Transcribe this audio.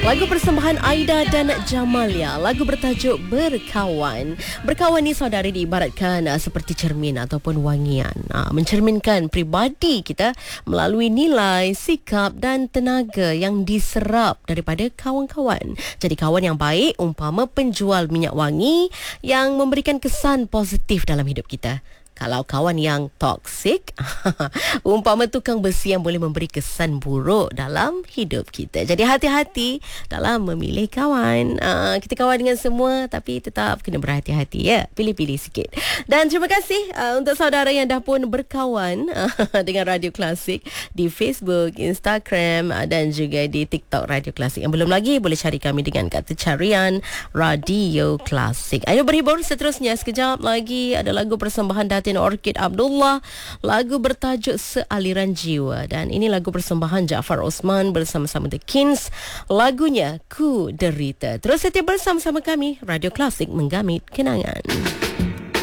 Lagu persembahan Aida dan Jamalia, lagu bertajuk Berkawan. Berkawan ni saudara diibaratkan seperti cermin ataupun wangian, mencerminkan pribadi kita melalui nilai, sikap dan tenaga yang diserap daripada kawan-kawan. Jadi kawan yang baik umpama penjual minyak wangi yang memberikan kesan positif dalam hidup kita. Kalau kawan yang toksik, umpama tukang besi yang boleh memberi kesan buruk dalam hidup kita. Jadi hati-hati dalam memilih kawan. Kita kawan dengan semua tapi tetap kena berhati-hati ya. Pilih-pilih sikit. Dan terima kasih untuk saudara yang dah pun berkawan dengan Radio Klasik di Facebook, Instagram dan juga di TikTok Radio Klasik. Yang belum lagi boleh cari kami dengan kata carian Radio Klasik. Ayo berhibur seterusnya. Sekejap lagi ada lagu persembahan Datin Orchid Abdullah, lagu bertajuk Sealiran Jiwa, dan ini lagu persembahan Jaafar Osman bersama-sama The Kings, lagunya Ku Derita. Terus setia bersama-sama kami, Radio Klasik menggamit kenangan.